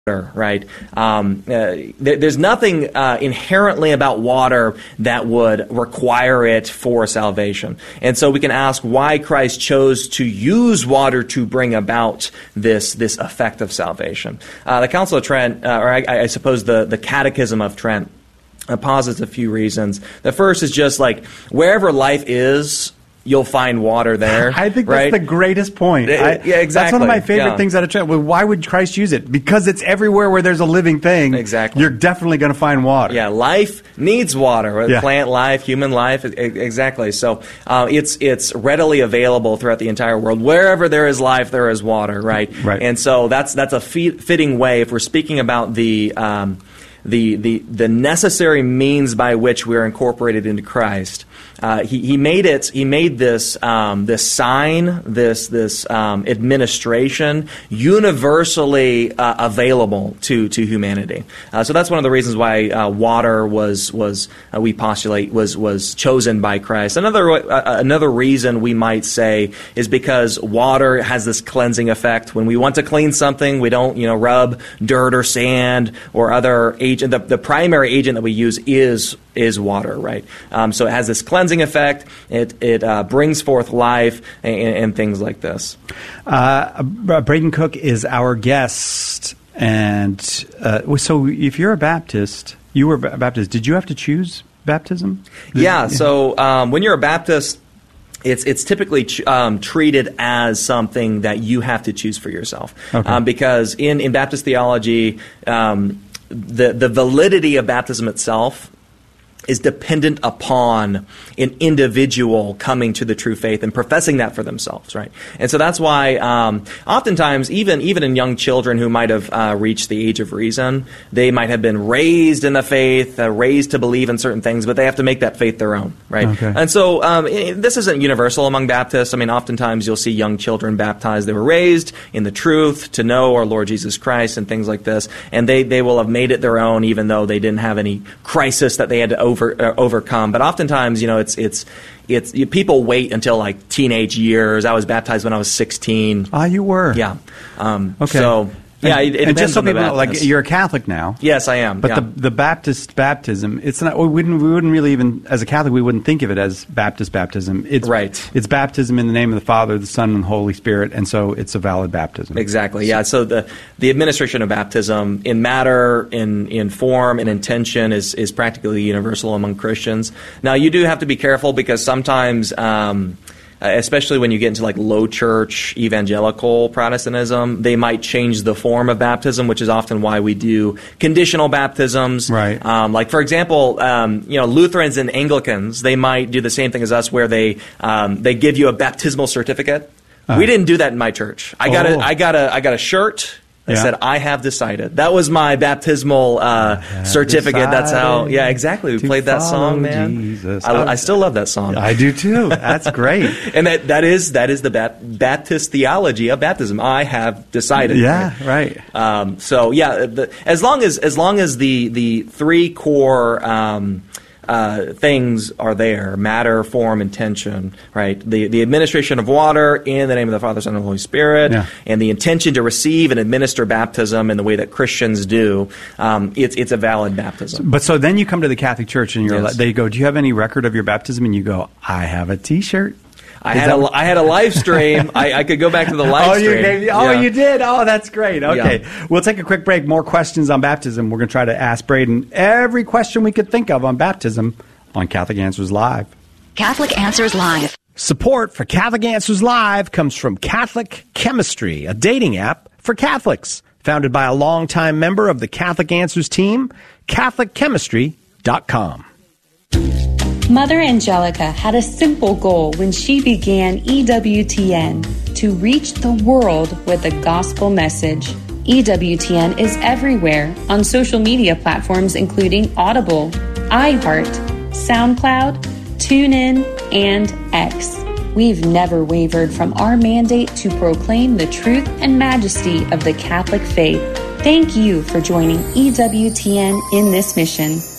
right? There's nothing inherently about water that would require it for salvation. And so we can ask why Christ chose to use water to bring about this effect of salvation. The Council of Trent, or I suppose the Catechism of Trent, posits a few reasons. The first is just like wherever life is, you'll find water there. I think right? that's the greatest point. Yeah, exactly. That's one of my favorite things out of Trent. Well, why would Christ use it? Because it's everywhere where there's a living thing. Exactly. You're definitely going to find water. Yeah, life needs water. Yeah. Plant life, human life, exactly. So it's readily available throughout the entire world. Wherever there is life, there is water, right? Right. And so that's a fitting way if we're speaking about the necessary means by which we're incorporated into Christ. He made this sign, this administration universally available to humanity. So that's one of the reasons why water we postulate was chosen by Christ. Another reason we might say is because water has this cleansing effect. When we want to clean something, we don't rub dirt or sand or other agent. The primary agent that we use is water, right? So it has this cleansing effect. It brings forth life and things like this. Braden Cook is our guest, and so if you're a Baptist, you were a Baptist. Did you have to choose baptism? Yeah. So when you're a Baptist, it's typically treated as something that you have to choose for yourself, okay. Because in Baptist theology, the validity of baptism itself is dependent upon an individual coming to the true faith and professing that for themselves, right? And so that's why oftentimes, even in young children who might have reached the age of reason, they might have been raised in the faith, raised to believe in certain things, but they have to make that faith their own, right? Okay. And so this isn't universal among Baptists. I mean, oftentimes you'll see young children baptized. They were raised in the truth to know our Lord Jesus Christ and things like this, and they will have made it their own, even though they didn't have any crisis that they had to overcome. But oftentimes, it's people wait until like teenage years. I was baptized when I was 16. Ah, you were? Yeah. Okay. So yeah, it depends just so on the people know, like Baptist. you're a Catholic now. Yes, I am. But yeah. the Baptist baptism, it's not. We wouldn't really even, as a Catholic, we wouldn't think of it as Baptist baptism. It's right. It's baptism in the name of the Father, the Son, and the Holy Spirit, and so it's a valid baptism. Exactly. Yeah. So the administration of baptism in matter, in form, and intention is practically universal among Christians. Now, you do have to be careful because sometimes. Especially when you get into like low church evangelical Protestantism, they might change the form of baptism, which is often why we do conditional baptisms. Right. Like for example, Lutherans and Anglicans, they might do the same thing as us, where they give you a baptismal certificate. We didn't do that in my church. I got a shirt. I said, I have decided. That was my baptismal certificate. That's how, yeah, exactly. We played that song, man. Jesus. I still love that song. I do too. That's great. And that is the Baptist theology of baptism. I have decided. Yeah, right. So yeah, as long as the three core things are there: matter, form, intention. Right. The administration of water in the name of the Father, Son, and Holy Spirit, and the intention to receive and administer baptism in the way that Christians do. It's a valid baptism. But so then you come to the Catholic Church and they go, "Do you have any record of your baptism?" And you go, "I have a T-shirt." I had a live stream. I could go back to the live stream. You did? Oh, that's great. Okay. Yeah. We'll take a quick break. More questions on baptism. We're going to try to ask Braden every question we could think of on baptism on Catholic Answers Live. Catholic Answers Live. Support for Catholic Answers Live comes from Catholic Chemistry, a dating app for Catholics. Founded by a longtime member of the Catholic Answers team, CatholicChemistry.com. Mother Angelica had a simple goal when she began EWTN: to reach the world with a gospel message. EWTN is everywhere on social media platforms including Audible, iHeart, SoundCloud, TuneIn, and X. We've never wavered from our mandate to proclaim the truth and majesty of the Catholic faith. Thank you for joining EWTN in this mission.